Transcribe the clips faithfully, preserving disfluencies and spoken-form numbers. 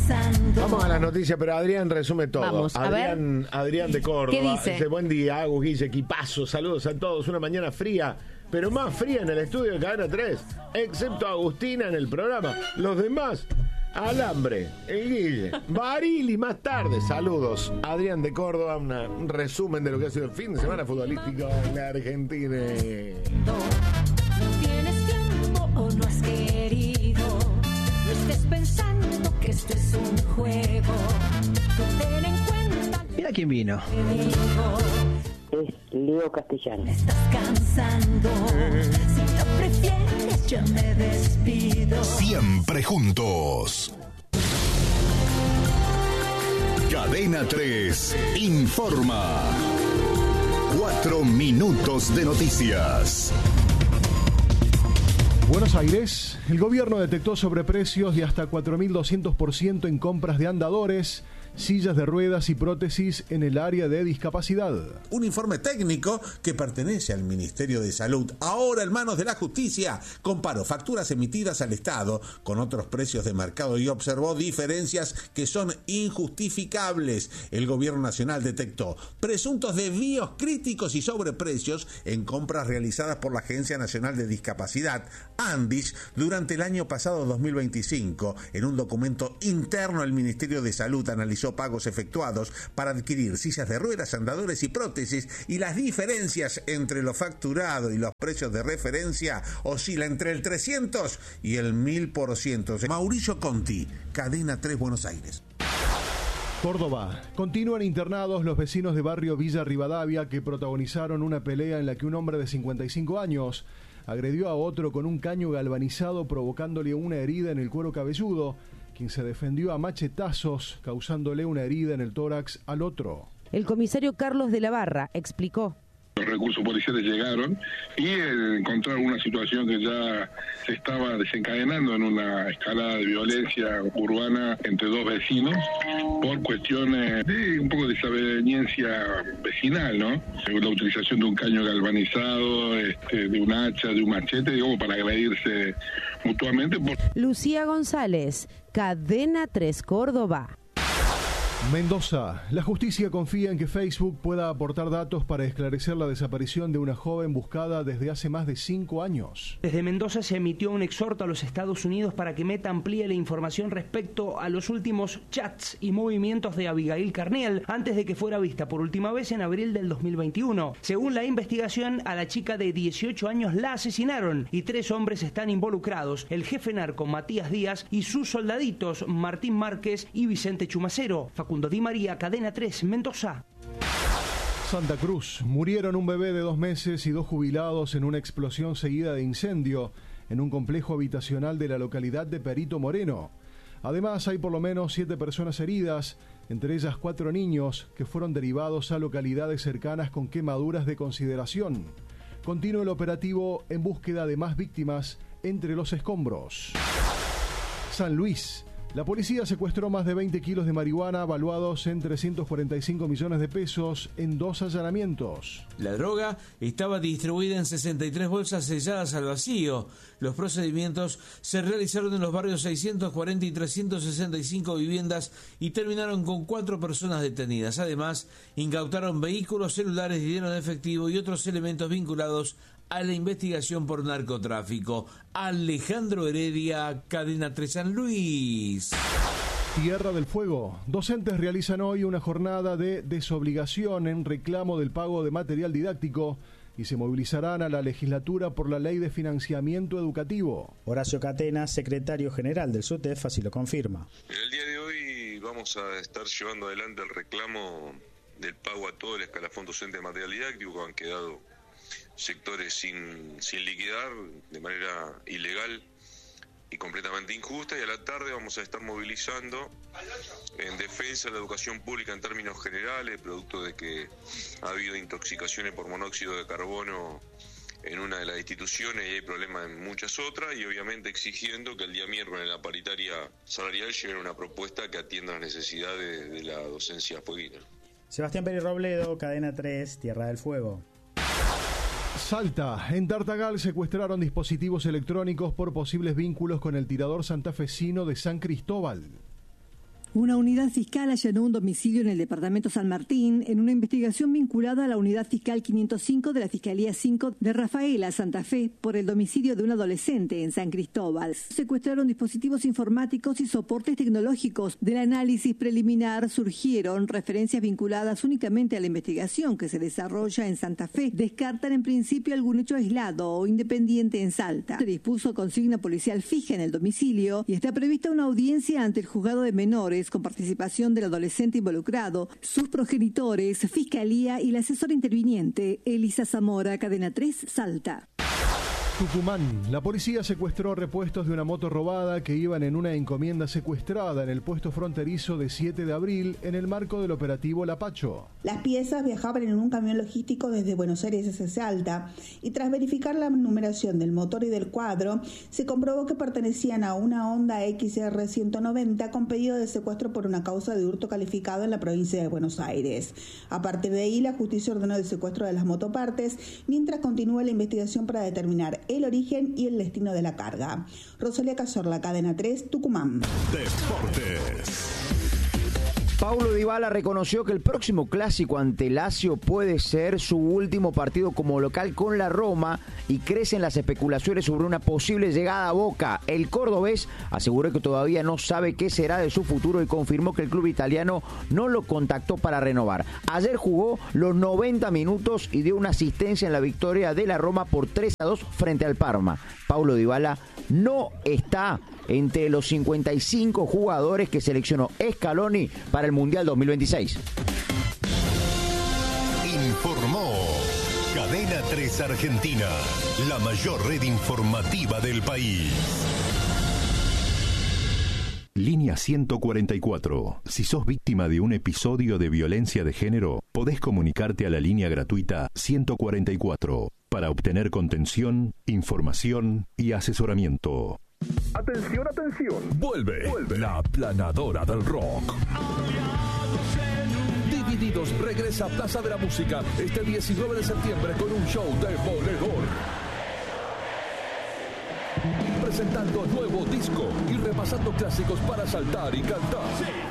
cansando. Vamos a las noticias, pero Adrián resume todo. Vamos, a Adrián, ver. Adrián de Córdoba. ¿Qué dice? Dice, buen día, Agus, Guille, equipazo, saludos a todos. Una mañana fría, pero más fría en el estudio de Cadena tres, excepto Agustina en el programa. Los demás, alambre, el Guille, Barili más tarde. Saludos, Adrián de Córdoba, una, un resumen de lo que ha sido el fin de semana futbolístico en la Argentina. No tienes tiempo o no has querido. No estés pensando que esto es un juego. Tú ten en cuenta. Mira quién vino. Es Leo Castellano. Estás cansando. Si lo prefieres, yo me despido. Siempre juntos. Cadena tres informa. Cuatro minutos de noticias. Buenos Aires, el gobierno detectó sobreprecios de hasta cuatro mil doscientos por ciento en compras de andadores, sillas de ruedas y prótesis en el área de discapacidad. Un informe técnico que pertenece al Ministerio de Salud, ahora en manos de la Justicia, comparó facturas emitidas al Estado con otros precios de mercado y observó diferencias que son injustificables. El Gobierno Nacional detectó presuntos desvíos críticos y sobreprecios en compras realizadas por la Agencia Nacional de Discapacidad, ANDIS, durante el año pasado dos mil veinticinco. En un documento interno, el Ministerio de Salud analizó pagos efectuados para adquirir sillas de ruedas, andadores y prótesis, y las diferencias entre lo facturado y los precios de referencia oscila entre el trescientos y el mil por ciento. Mauricio Conti, Cadena tres, Buenos Aires. Córdoba. Continúan internados los vecinos de barrio Villa Rivadavia que protagonizaron una pelea en la que un hombre de cincuenta y cinco años agredió a otro con un caño galvanizado provocándole una herida en el cuero cabelludo, quien se defendió a machetazos causándole una herida en el tórax al otro. El comisario Carlos de la Barra explicó. Los recursos policiales llegaron y eh, encontraron una situación que ya se estaba desencadenando en una escalada de violencia urbana entre dos vecinos por cuestiones de un poco de desaveniencia vecinal, ¿no? La utilización de un caño galvanizado, este, de un hacha, de un machete, digamos, para agredirse mutuamente. Por... Lucía González, Cadena tres Córdoba. Mendoza. La justicia confía en que Facebook pueda aportar datos para esclarecer la desaparición de una joven buscada desde hace más de cinco años. Desde Mendoza se emitió un exhorto a los Estados Unidos para que Meta amplíe la información respecto a los últimos chats y movimientos de Abigail Carniel antes de que fuera vista por última vez en abril del dos mil veintiuno. Según la investigación, a la chica de dieciocho años la asesinaron y tres hombres están involucrados: el jefe narco Matías Díaz y sus soldaditos Martín Márquez y Vicente Chumacero. Facundo Di María, Cadena tres, Mendoza. Santa Cruz. Murieron un bebé de dos meses y dos jubilados en una explosión seguida de incendio en un complejo habitacional de la localidad de Perito Moreno. Además, hay por lo menos siete personas heridas, entre ellas cuatro niños que fueron derivados a localidades cercanas con quemaduras de consideración. Continúa el operativo en búsqueda de más víctimas entre los escombros. San Luis. La policía secuestró más de veinte kilos de marihuana valuados en trescientos cuarenta y cinco millones de pesos en dos allanamientos. La droga estaba distribuida en sesenta y tres bolsas selladas al vacío. Los procedimientos se realizaron en los barrios seiscientos cuarenta y trescientos sesenta y cinco viviendas y terminaron con cuatro personas detenidas. Además, incautaron vehículos, celulares, dinero en efectivo y otros elementos vinculados a la investigación por narcotráfico. Alejandro Heredia, Cadena tres San Luis. Tierra del Fuego. Docentes realizan hoy una jornada de desobligación en reclamo del pago de material didáctico y se movilizarán a la legislatura por la Ley de Financiamiento Educativo. Horacio Catena, secretario general del SUTEF, así lo confirma. En el día de hoy vamos a estar llevando adelante el reclamo del pago a todo el escalafón docente de material didáctico, que han quedado sectores sin, sin liquidar de manera ilegal y completamente injusta, y a la tarde vamos a estar movilizando en defensa de la educación pública en términos generales, producto de que ha habido intoxicaciones por monóxido de carbono en una de las instituciones y hay problemas en muchas otras, y obviamente exigiendo que el día miércoles en la paritaria salarial llegue una propuesta que atienda las necesidades de la docencia fueguina. Sebastián Pérez Robledo, Cadena tres, Tierra del Fuego. Salta. En Tartagal secuestraron dispositivos electrónicos por posibles vínculos con el tirador santafesino de San Cristóbal. Una unidad fiscal allanó un domicilio en el departamento San Martín en una investigación vinculada a la unidad fiscal quinientos cinco de la Fiscalía cinco de Rafaela, Santa Fe, por el domicilio de un adolescente en San Cristóbal. Secuestraron dispositivos informáticos y soportes tecnológicos. Del análisis preliminar surgieron referencias vinculadas únicamente a la investigación que se desarrolla en Santa Fe. Descartan en principio algún hecho aislado o independiente en Salta. Se dispuso consigna policial fija en el domicilio y está prevista una audiencia ante el juzgado de menores con participación del adolescente involucrado, sus progenitores, Fiscalía y el asesor interviniente, Elisa Zamora, Cadena tres, Salta. Tucumán. La policía secuestró repuestos de una moto robada que iban en una encomienda secuestrada en el puesto fronterizo de siete de abril en el marco del operativo Lapacho. Las piezas viajaban en un camión logístico desde Buenos Aires hacia Salta y tras verificar la numeración del motor y del cuadro, se comprobó que pertenecían a una Honda X R ciento noventa con pedido de secuestro por una causa de hurto calificado en la provincia de Buenos Aires. A partir de ahí, la justicia ordenó el secuestro de las motopartes mientras continúa la investigación para determinar el origen y el destino de la carga. Rosalía Cazorla, Cadena tres, Tucumán. Deportes. Paulo Dybala reconoció que el próximo clásico ante Lazio puede ser su último partido como local con la Roma y crecen las especulaciones sobre una posible llegada a Boca. El cordobés aseguró que todavía no sabe qué será de su futuro y confirmó que el club italiano no lo contactó para renovar. Ayer jugó los noventa minutos y dio una asistencia en la victoria de la Roma por tres a dos frente al Parma. Paulo Dybala no está entre los cincuenta y cinco jugadores que seleccionó Scaloni para el Mundial dos mil veintiséis. Informó Cadena tres Argentina, la mayor red informativa del país. Línea ciento cuarenta y cuatro. Si sos víctima de un episodio de violencia de género, podés comunicarte a la línea gratuita ciento cuarenta y cuatro para obtener contención, información y asesoramiento. Atención, atención. Vuelve, Vuelve la aplanadora del rock. Divididos regresa a Plaza de la Música este diecinueve de septiembre con un show demoledor. Presentando nuevo disco y repasando clásicos para saltar y cantar.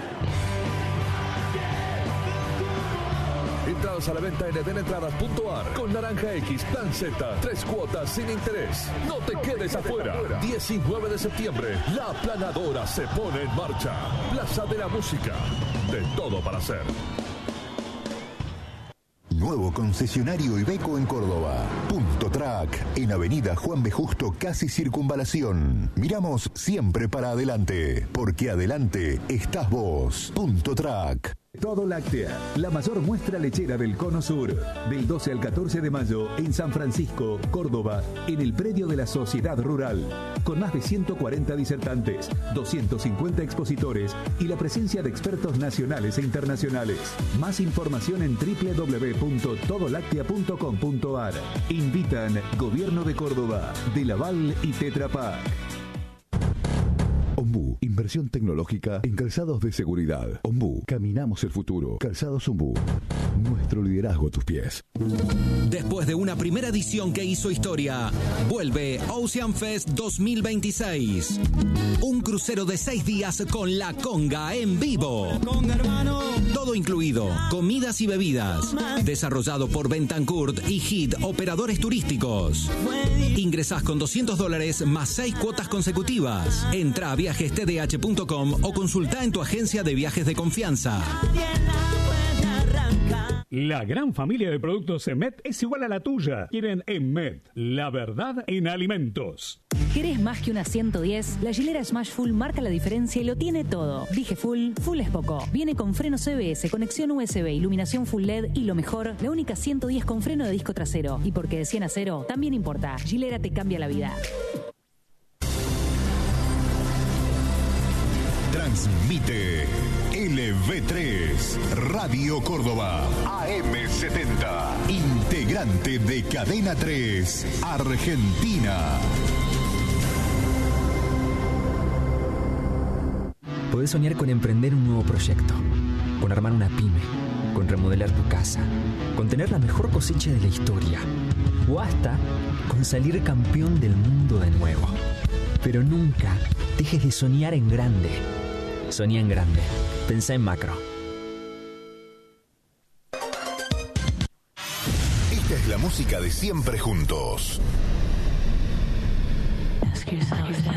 Entradas a la venta en edenentradas punto a r con Naranja X, Plan Z, tres cuotas sin interés. No te quedes afuera. diecinueve de septiembre, la aplanadora se pone en marcha. Plaza de la Música. De todo para hacer. Nuevo concesionario Iveco en Córdoba. Punto Track, en Avenida Juan B. Justo, casi Circunvalación. Miramos siempre para adelante, porque adelante estás vos. Punto Track. Todo Láctea, la mayor muestra lechera del Cono Sur, del doce al catorce de mayo en San Francisco, Córdoba, en el predio de la Sociedad Rural, con más de ciento cuarenta disertantes, doscientos cincuenta expositores y la presencia de expertos nacionales e internacionales. Más información en doble u doble u doble u punto todo láctea punto com punto a r. Invitan Gobierno de Córdoba, De Laval y Tetra Pak. Ombú, inversión tecnológica en calzados de seguridad. Ombú, caminamos el futuro. Calzados Ombú, nuestro liderazgo a tus pies. Después de una primera edición que hizo historia, vuelve Ocean Fest dos mil veintiséis. Un crucero de seis días con La Conga en vivo. Todo incluido, comidas y bebidas. Desarrollado por Bentancourt y Hit Operadores Turísticos. Ingresás con doscientos dólares más seis cuotas consecutivas. Entra a viajes t d h punto com o consulta en tu agencia de viajes de confianza. La gran familia de productos Emet es igual a la tuya. Quieren Emet, la verdad en alimentos. ¿Querés más que una ciento diez? La Gilera Smash Full marca la diferencia y lo tiene todo. Dije Full, Full es poco. Viene con freno C B S, conexión U S B, iluminación Full L E D y lo mejor, la única ciento diez con freno de disco trasero. Y porque de cien a cero, también importa. Gilera te cambia la vida. Transmite L V tres, Radio Córdoba, A M setenta, integrante de Cadena tres, Argentina. Podés soñar con emprender un nuevo proyecto, con armar una pyme, con remodelar tu casa, con tener la mejor cosecha de la historia, o hasta con salir campeón del mundo de nuevo. Pero nunca dejes de soñar en grande. Soñá en grande. Pensá en macro. Esta es la música de Siempre Juntos.